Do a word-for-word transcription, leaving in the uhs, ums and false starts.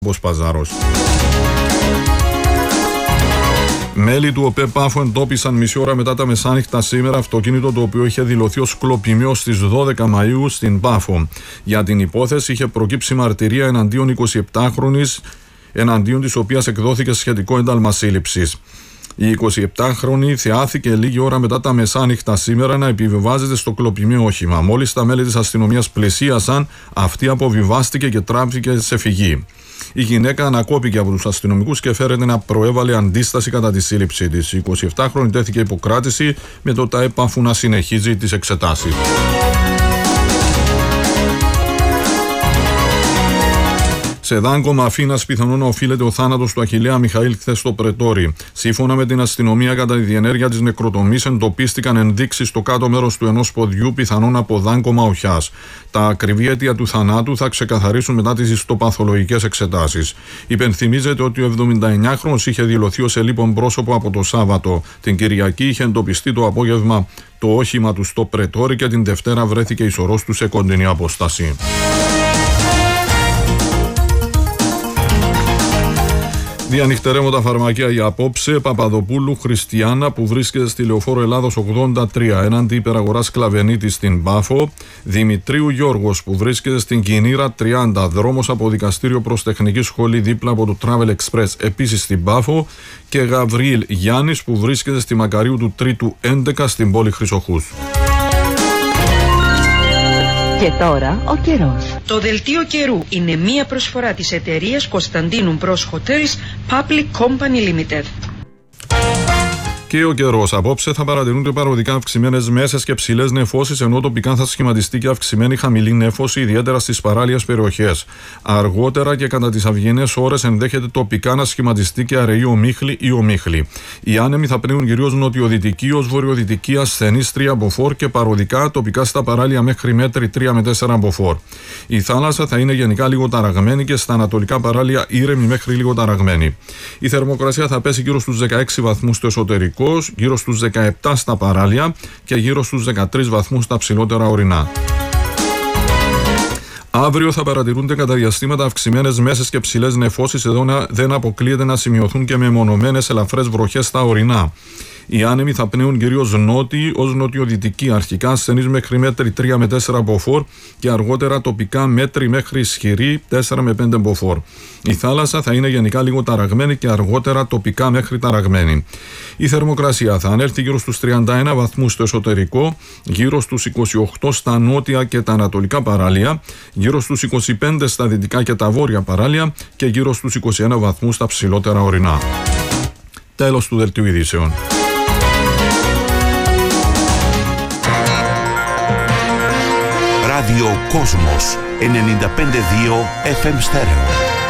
Παζάρος. Μέλη του ΟΠΕ Πάφο εντόπισαν μισή ώρα μετά τα μεσάνυχτα σήμερα αυτοκίνητο το οποίο είχε δηλωθεί ως κλοπημιό στις δώδεκα Μαΐου στην Πάφο. Για την υπόθεση είχε προκύψει μαρτυρία εναντίον εικοσιεπτάχρονης, εναντίον της οποίας εκδόθηκε σχετικό ένταλμα σύλληψης. Η εικοσιεπτάχρονη θεάθηκε λίγη ώρα μετά τα μεσάνυχτα σήμερα να επιβιβάζεται στο κλοπημιό όχημα. Μόλις τα μέλη της αστυνομίας πλησίασαν, αυτή αποβιβάστηκε και τράβηκε σε φυγή. Η γυναίκα ανακόπηκε από τους αστυνομικούς και φέρεται να προέβαλε αντίσταση κατά τη σύλληψή της. Η εικοσιεπτάχρονη τέθηκε υποκράτηση με το ΤΑΕ Πάφου να συνεχίζει τις εξετάσεις. Σε δάγκωμα Αθήνας πιθανόν να οφείλεται ο θάνατος του Αχιλλέα Μιχαήλ χθες στο Πρετόρι. Σύμφωνα με την αστυνομία, κατά τη διενέργεια της νεκροτομής εντοπίστηκαν ενδείξεις στο κάτω μέρος του ενός ποδιού, πιθανόν από δάγκωμα οχιάς. Τα ακριβή αίτια του θανάτου θα ξεκαθαρίσουν μετά τις ιστοπαθολογικές εξετάσεις. Υπενθυμίζεται ότι ο εβδομηνταεννιάχρονος είχε δηλωθεί ως ελείπον πρόσωπο από το Σάββατο. Την Κυριακή είχε εντοπιστεί το απόγευμα το όχημα του στο Πρετόρι και την Δευτέρα βρέθηκε ισορρός του σε κοντινή απόσταση. Διανυχτερεύοντα φαρμακεία για απόψε, Παπαδοπούλου Χριστιανά που βρίσκεται στη Λεωφόρο Ελλάδος ογδόντα τρία έναντι υπεραγοράς Κλαβενίτη στην Πάφο, Δημητρίου Γιώργος που βρίσκεται στην Κινήρα τριάντα δρόμος από δικαστήριο προς τεχνική σχολή δίπλα από το Travel Express επίσης στην Πάφο και Γαβριήλ Γιάννης που βρίσκεται στη Μακαρίου του Τρίτου έντεκα στην πόλη Χρυσοχούς. Και τώρα ο καιρός. Το δελτίο καιρού είναι μία προσφορά της εταιρείας Κωνσταντίνου Μπρος Hotels Public Company Limited. Και ο καιρός. Απόψε θα παρατηρούνται παροδικά αυξημένες μέσες και ψηλές νεφώσεις, ενώ τοπικά θα σχηματιστεί και αυξημένη χαμηλή νέφωση, ιδιαίτερα στις παράλιες περιοχές. Αργότερα και κατά τις αυγενές ώρες ενδέχεται τοπικά να σχηματιστεί και αραιή ομίχλη ή ομίχλη. Οι άνεμοι θα πνέουν κυρίως νοτιοδυτική ως βορειοδυτική ασθενής τρία μποφόρ και παροδικά τοπικά στα παράλια μέχρι μέτρη τρία με τέσσερα μποφόρ. Η θάλασσα θα είναι γενικά λίγο ταραγμένη και στα ανατολικά παράλια ήρεμη μέχρι λίγο ταραγμένη. Η θερμοκρασία θα πέσει γύρω στους δεκαέξι βαθμούς στο εσωτερικό, γύρω στους δεκαεπτά στα παράλια και γύρω στους δεκατρείς βαθμούς στα ψηλότερα ορεινά. Αύριο θα παρατηρούνται κατά διαστήματα αυξημένες μέσες και ψηλές νεφώσεις, εδώ δεν αποκλείεται να σημειωθούν και μεμονωμένες ελαφρές βροχές στα ορεινά. Οι άνεμοι θα πνέουν κυρίως νότιοι ως νοτιοδυτικοί, αρχικά ασθενείς μέχρι μέτρη τρία με τέσσερα μποφόρ και αργότερα τοπικά μέτρη μέχρι ισχυρή τέσσερα με πέντε μποφόρ. Η θάλασσα θα είναι γενικά λίγο ταραγμένη και αργότερα τοπικά μέχρι ταραγμένη. Η θερμοκρασία θα ανέλθει γύρω στους τριάντα ένα βαθμούς στο εσωτερικό, γύρω στους είκοσι οκτώ στα νότια και τα ανατολικά παράλια, γύρω στους είκοσι πέντε στα δυτικά και τα βόρεια παράλια και γύρω στους είκοσι ένα βαθμούς στα ψηλότερα ορεινά. Τέλος του δελτίου ειδήσεων. Ράδιο Κόσμος ενενήντα πέντε δύο εφ εμ Στέρεο.